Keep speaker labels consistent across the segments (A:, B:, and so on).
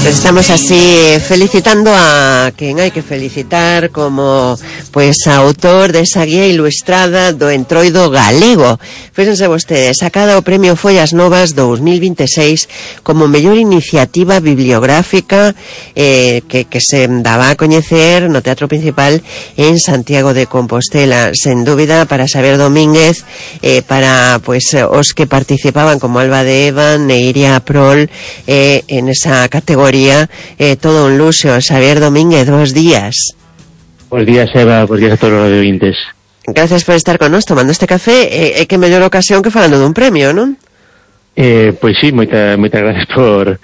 A: Estamos así felicitando a quen hai que felicitar como autor desa guía ilustrada do Entroido galego. Fíxense vostedes, sacada o premio Follas Novas 2026 como mellor iniciativa bibliográfica que se daba a coñecer no Teatro Principal en Santiago de Compostela. Sen dúbida, para Xavier Domínguez, para os que participaban como Alba de Eva, Neiria Prol, en esa categoría, todo un luxo. Xavier Domínguez, bons días.
B: Bons días, Eva, bons días a todos os radiovintes.
A: Gracias por estar con nos tomando este café. Que mellor ocasión que falando dun premio, non?
B: Pois sí, moitas gracias por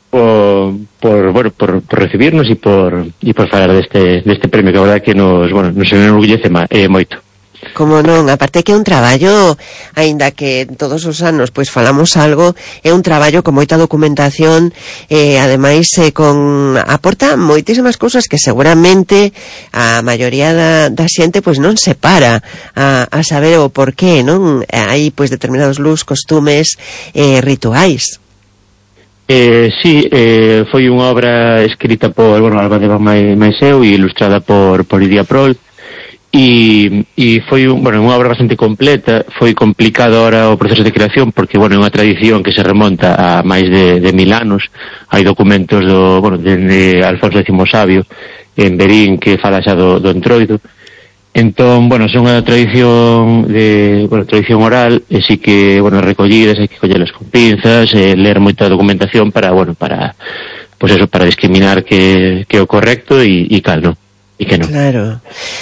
B: recibirnos e por falar deste premio, que a verdade que nos enorgullece moito.
A: Como non, aparte que é un traballo, aínda que todos os anos falamos algo, é un traballo con moita documentación, ademais aporta moitísimas cousas que seguramente a maioría da xente non se para a saber o porqué, non? Hai determinados luz, costumes, rituais.
B: Sí, foi unha obra escrita por Alba de Eva máis eu e ilustrada por Iria Prol. E foi unha obra bastante completa. Foi complicado ahora o proceso de creación porque, é unha tradición que se remonta a máis de 1000 anos. Hai documentos de Alfonso X Sabio en Berín que fala xa do Entroido. Entón, son unha tradición tradición oral, e si que, recollidas, hai que collelas con pinzas, ler moita documentación para discriminar que é o correcto e cal non. E que non.
A: Claro.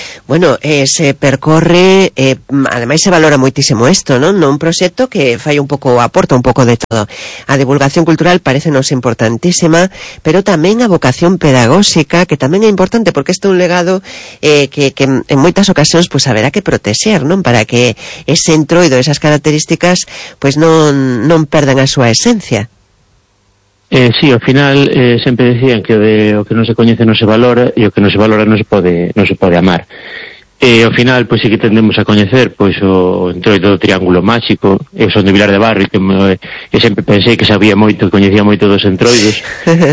A: Se percorre, ademais se valora moitísimo isto, non? Un proxecto que aporta un pouco de todo. A divulgación cultural parecenos importantísima, pero tamén a vocación pedagóxica, que tamén é importante, porque isto é un legado que en moitas ocasións haberá que protexer, non? Para que ese entroido, esas características, non perdan a súa esencia.
B: Sí, ao final sempre decían que o que non se coñece non se valora, e o que non se valora non se pode amar. Ao final, sí que tendemos a coñecer o Entroido do Triángulo Máxico. Eu son de Vilar de Barrio, e sempre pensei que sabía moito, que coñecía moito dos entroidos.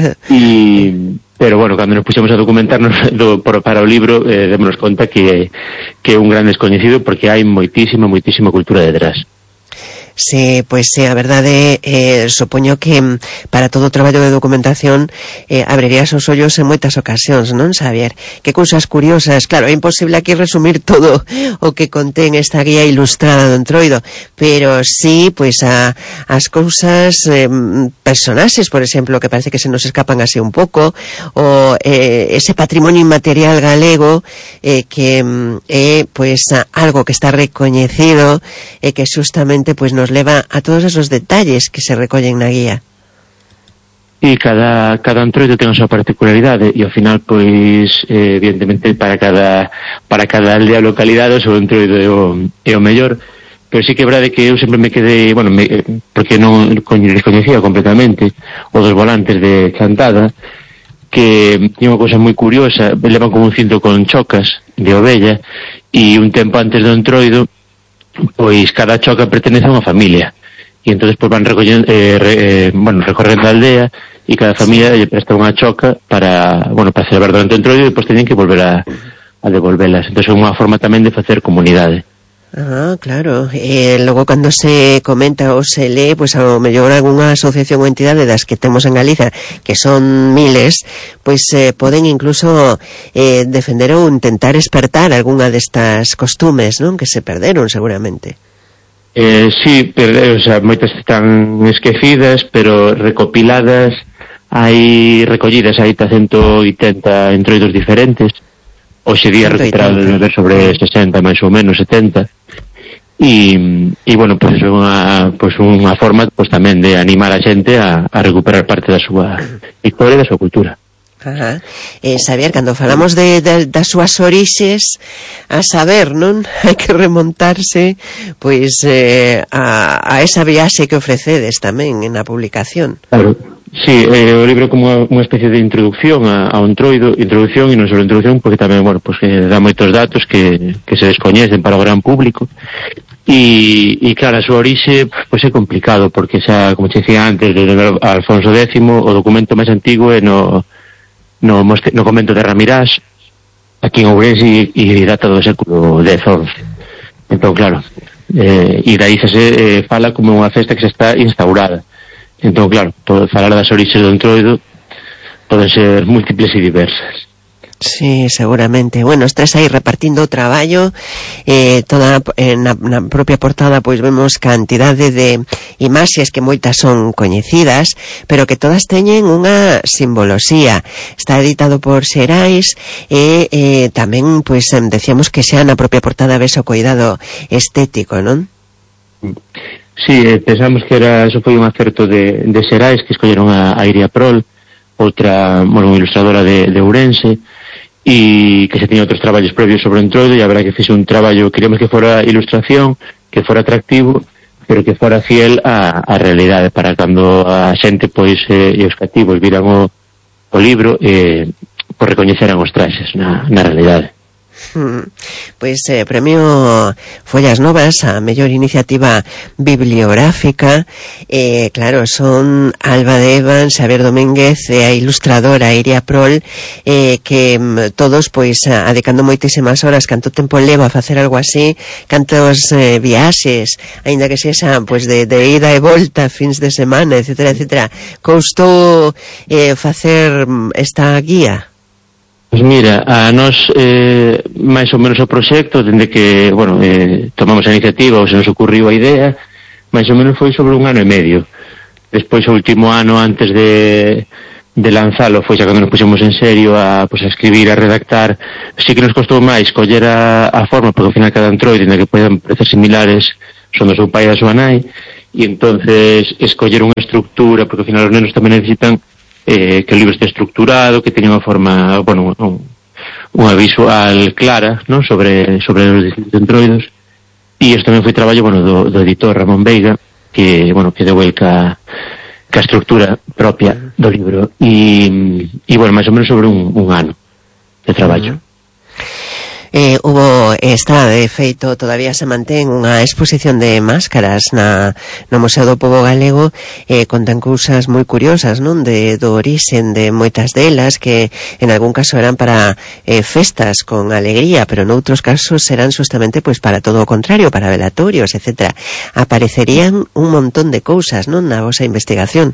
B: Pero, cando nos puxemos a documentarnos para o libro, démonos conta que é un gran descoñecido, porque hai moitísima cultura detrás.
A: Sí, a verdade, supoño que para todo o traballo de documentación abrirías os ollos en moitas ocasións, non, Xavier? Que cousas curiosas. Claro, é imposible aquí resumir todo o que contén esta guía ilustrada do Entroido, pero sí, as cousas, personaxes, por exemplo, que parece que se nos escapan así un pouco, o ese patrimonio inmaterial galego, que é, algo que está recoñecido e que justamente, nos leva a todos esos detalles que se recollen na guía.
B: E cada entroido ten a súa particularidade, e ao final, evidentemente, para cada aldea ou localidade o seu entroido é o mellor. Pero sí que é verdade que eu sempre me quedei, porque non descoñecía completamente o dos volantes de Chantada, que tiña unha cousa moi curiosa. Levan como un cinto con chocas de ovella, e un tempo antes do entroido cada choca pertenece a unha familia, e entonces van recorrendo a aldea, e cada familia lle presta unha choca para celebrar durante o entroido, e depois teñen que volver a devolvelas. Entón é unha forma tamén de facer comunidade.
A: Claro. Logo, cando se comenta ou se lee, ao mellor algunha asociación ou entidade das que temos en Galiza, que son miles, poden incluso defender ou intentar espertar algunha destas costumes, non? Que se perderon seguramente.
B: Sí, moitas están esquecidas, pero recopiladas, recollidas hai 180 entroidos diferentes. Hoxe día recuperado de ver sobre 60, máis ou menos 70. E é unha forma tamén de animar a xente a recuperar parte da súa historia e da súa cultura.
A: Xavier, cando falamos das súas orixes, a saber, non? Hai que remontarse a esa viaxe que ofrecedes tamén na publicación.
B: Claro, Sí, o libro como unha especie de introducción ao Entroido, introducción e non só introducción, porque tamén, bueno, pues que dá moitos datos que se descoñecen para o gran público. E claro, a súa orixe pois é complicado, porque xa, como te dicía antes, de Alfonso X, o documento máis antigo é no convento de Ramirás, aquí en Ourense, e data do século X-XI. Entón, claro, e daí se fala como unha festa que xa está instaurada. Entón, claro, falar das orixes do Entroido poden ser múltiples e diversas.
A: Sí, seguramente. Bueno, estás aí repartindo o traballo, toda na propia portada pois vemos cantidade de imaxes que moitas son coñecidas, pero que todas teñen unha simboloxía. Está editado por Xerais e tamén, pois, decíamos que xa na propia portada ves o cuidado estético, non?
B: Sí, pensamos que eso foi un acerto de Xerais, que escolleron a Iria Prol, outra, bueno, ilustradora de Ourense, e que se tiña outros traballos previos sobre o Entroido, e a verdad que fixe un traballo, queríamos que fora ilustración, que fora atractivo, pero que fora fiel á realidade, para cando a xente, pois, e os cativos viran o libro, pois recoñeceran os traxes na realidade.
A: Pois premio Follas Novas a mellor iniciativa bibliográfica, claro, son Alba de Evans, Xavier Domínguez e a ilustradora Iria Prol, que todos pois adicando moitísimas horas, canto tempo leva a facer algo así, cantos viaxes, aínda que sexa pois de ida e volta, fins de semana, etcétera, etcétera. Coustou facer esta guía?
B: Pois mira, a nós máis ou menos o proxecto, dende que, bueno, tomamos a iniciativa ou se nos ocurriu a idea, máis ou menos foi sobre 1 ano e medio. Despois, o último ano antes de lanzalo, foi xa cando nos puxemos en serio a escribir, a redactar. Sí que nos costou máis coller a forma, porque ao final cada Entroido, ainda que poden parecer similares, son do seu pai e da súa nai, e entonces escoller unha estructura, porque ao final os nenos tamén necesitan que o libro este estructurado, que teña unha forma, bueno, unha visual clara, non, sobre os distintos Entroidos. E isto tamén foi traballo, bueno, do editor Ramón Veiga, que, bueno, que deu el ca estructura propia do libro. E bueno, máis ou menos sobre un ano de traballo.
A: Está, de feito, todavía se mantén unha exposición de máscaras no Museo do Pobo Galego, contan cousas moi curiosas, non? Do orixen de moitas delas, que en algún caso eran para festas con alegría, pero noutros casos serán justamente pois para todo o contrario, para velatorios, etcétera. Aparecerían un montón de cousas, non, na vosa investigación.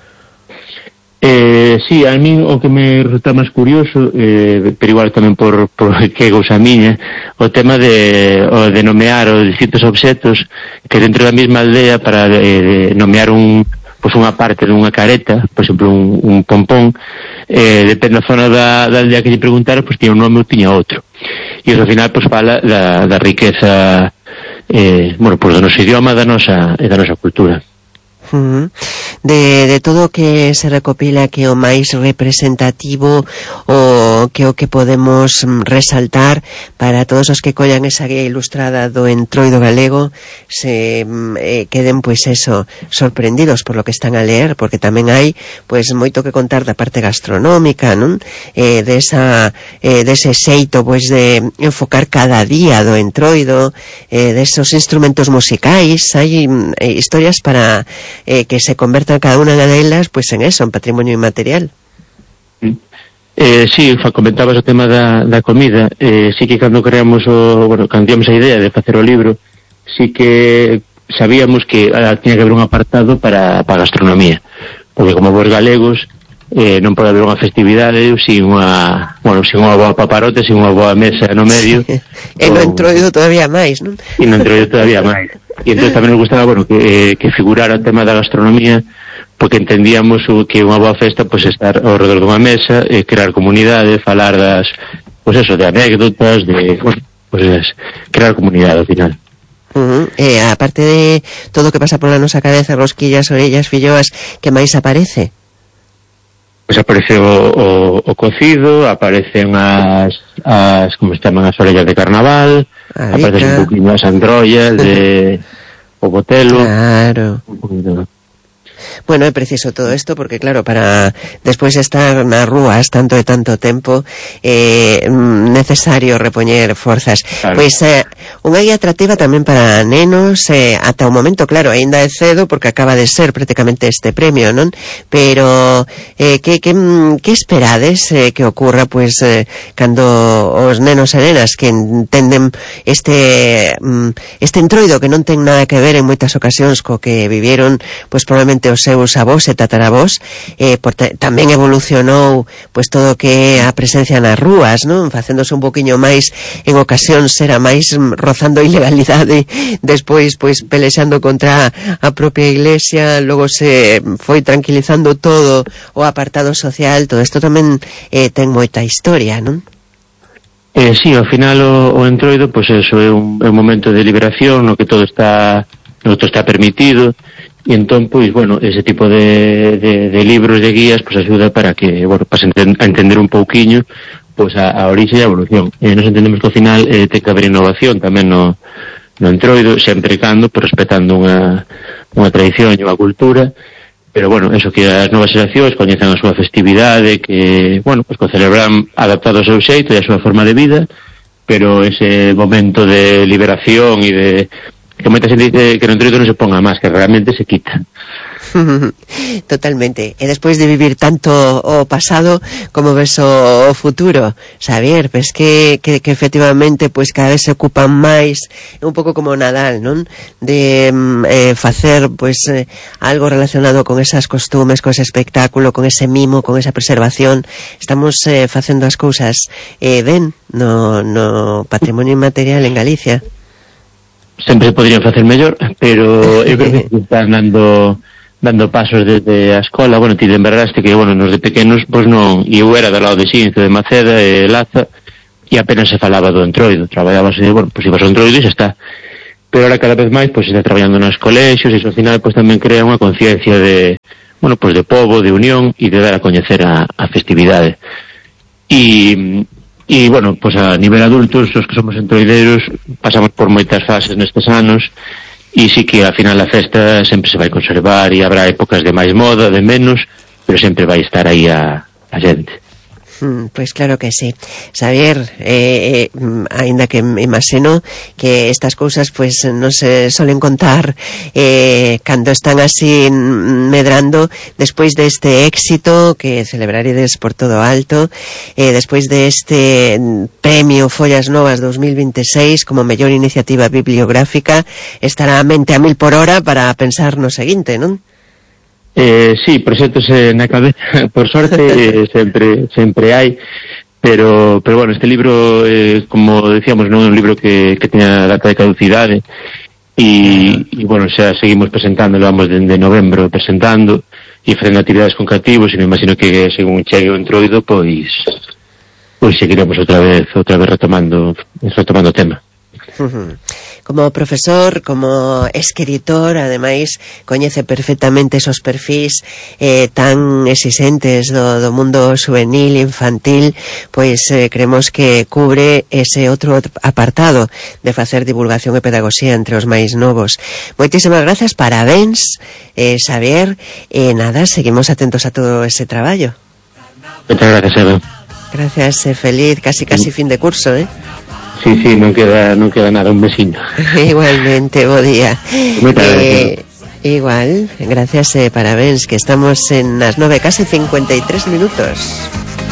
B: Sí, a min o que me resulta máis curioso, pero igual tamén por que cousa miña, o tema de nomear os distintos obxetos que dentro da mesma aldea, para nomear unha parte dunha careta, por exemplo un pompón, depende da zona da aldea que lle preguntara, pois tiña un nome ou tiña outro. E ao final pois fala da riqueza, bueno, pois do noso idioma e da nosa cultura.
A: De todo o que se recopila, que o máis representativo, o que podemos resaltar para todos os que collan esa guía ilustrada do Entroido galego, se queden pois eso, sorprendidos por lo que están a leer, porque tamén hai pois moito que contar da parte gastronómica, non? Dese xeito pois de enfocar cada día do Entroido, desos instrumentos musicais, hai historias para que se convertan cada unha delas pois en eso, en patrimonio inmaterial.
B: Sí, comentabas o tema da comida. Sí que cando creamos cando tivemos a idea de facer o libro, sí que sabíamos que tiña que haber un apartado para gastronomía, porque como vos galegos non pode haber unha festividade sin unha boa paparota, sin unha boa mesa no medio.
A: E no Entroido todavía máis, non?
B: E no Entroido todavía máis. E entón tamén nos gustaba, que figurara o tema da gastronomía, porque entendíamos que unha boa festa, pois, estar ao redor dunha mesa, crear comunidade, falar de anécdotas, crear comunidade ao final.
A: Aparte de todo o que pasa pola nosa cabeza, rosquillas, orellas, filloas, que máis aparece?
B: Pois aparece o cocido, aparecen as como se chaman, as orellas de carnaval, aparecen un poquinho as androllas de o botelo.
A: Claro. Bueno, é preciso todo isto porque claro, para despois estar nas rúas tanto e tanto tempo necesario repoñer forzas. Claro. Pois unha guía atractiva tamén para nenos ata o momento, claro, aínda é cedo porque acaba de ser prácticamente este premio, non? Pero que esperades que ocurra pois cando os nenos e nenas que entenden este entroido que non ten nada que ver en moitas ocasións co que vivieron pois probablemente os seus avós e tataravós, tamén evolucionou pois todo o que é a presencia nas rúas, non? Facéndose un poquinho máis en ocasións era máis rozando a ilegalidade, despois pois pelexando contra a propia iglesia, logo se foi tranquilizando todo o apartado social. Todo isto tamén ten moita historia, non?
B: Sí, ao final o entroido pois eso é un momento de liberación no que todo está permitido. E entón, pois, bueno, ese tipo de libros, de guías, pois axuda para que, bueno, para entender un pouquiño, pois, a orixe e a evolución. Nos entendemos que ao final ten que haber innovación tamén no entroido, sempre cando, pero respetando unha tradición e unha cultura, pero, bueno, eso que as novas xeracións coñezan a súa festividade, que, bueno, pois, que celebran adaptado ao seu xeito e a súa forma de vida, pero ese momento de liberación e de que moita xente dice que no entroido non se ponga máis, que realmente se quita.
A: Totalmente. E despois de vivir tanto o pasado, como ves o futuro, Xavier, pois que efectivamente pois cada vez se ocupan máis, un pouco como Nadal, non? De facer pois algo relacionado con esas costumes, con ese espectáculo, con ese mimo, con esa preservación. Estamos facendo as cousas ben no patrimonio inmaterial en Galicia.
B: Sempre se podrían facer mellor, pero eu creo que están dando pasos desde a escola. Bueno, ti lembraraste que, bueno, nos de pequenos, pois non, eu era do lado de Xinzo, de Maceda e Laza, e apenas se falaba do entroido, traballábase, bueno, pois ibas ao entroido e xa está. Pero ahora cada vez máis, pois se está traballando nos colexios, e iso ao final, pois tamén crea unha conciencia de, bueno, pois de pobo, de unión, e de dar a coñecer a festividade. E, bueno, pois a nivel adultos, os que somos entroideiros, pasamos por moitas fases nestes anos, e sí que ao final a festa sempre se vai conservar e habrá épocas de máis moda, de menos, pero sempre vai estar aí a xente.
A: Pois claro que sí. Xavier, aínda que me imagino que estas cousas pois non se solen contar cando están así medrando, despois deste éxito que celebraredes por todo alto, despois deste premio Follas Novas 2026 como mellor iniciativa bibliográfica, estará a mente a 1000 por hora para pensar no seguinte, non?
B: Sí, proxectos na cabeza, por sorte, sempre hai, pero bueno, este libro, como decíamos, non é un libro que teña data de caducidade, e bueno, xa seguimos presentando, vamos dende novembro presentando, e facendo actividades con cativos, e me imagino que según chegue o entroido, pois seguiremos outra vez retomando o tema.
A: Como profesor, como escritor, ademais coñece perfectamente esos perfis tan exixentes do mundo juvenil, infantil, pois creemos que cubre ese outro apartado de facer divulgación e pedagogía entre os máis novos. Moitísimas grazas, parabéns, Xavier, e nada, seguimos atentos a todo ese traballo.
B: Moitas gracias, Eva.
A: Gracias, feliz, casi fin de curso,
B: Sí, non queda nada, un veciño.
A: Igualmente, bo día. Igual, gracias, parabéns, que estamos en las 9, casi 53 minutos.